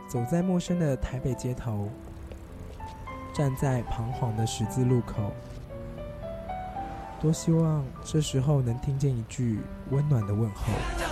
走在陌生的台北街头，站在彷徨的十字路口，多希望这时候能听见一句温暖的问候。